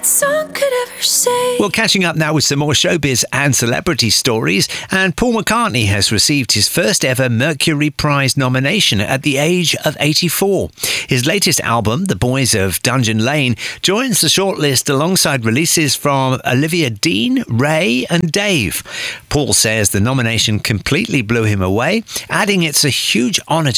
song could ever say. Well, catching up now with some more showbiz and celebrity stories, and Paul McCartney has received his first ever Mercury Prize nomination at the age of 84. His latest album, The Boys of Dungeon Lane, joins the shortlist alongside releases from Olivia Dean, Ray and Dave. Paul says the nomination completely blew him away, adding it's a huge honour